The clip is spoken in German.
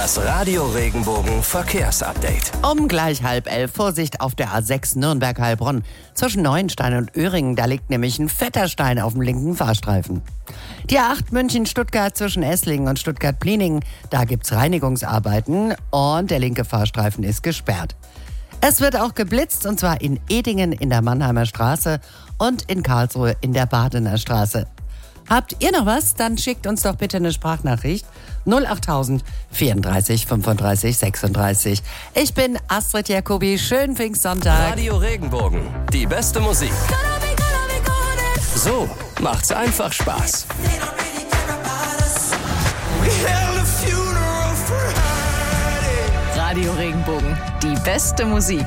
Das Radio Regenbogen Verkehrsupdate. Um gleich 10:30 Vorsicht auf der A6 Nürnberg-Heilbronn. Zwischen Neuenstein und Öhringen, da liegt nämlich ein fetter Stein auf dem linken Fahrstreifen. Die A8 München-Stuttgart zwischen Esslingen und Stuttgart-Pliningen, da gibt's Reinigungsarbeiten und der linke Fahrstreifen ist gesperrt. Es wird auch geblitzt, und zwar in Edingen in der Mannheimer Straße und in Karlsruhe in der Badener Straße. Habt ihr noch was? Dann schickt uns doch bitte eine Sprachnachricht. 08000 34 35 36. Ich bin Astrid Jacobi. Schönen Pfingstsonntag. Radio Regenbogen. Die beste Musik. So macht's einfach Spaß. Radio Regenbogen. Die beste Musik.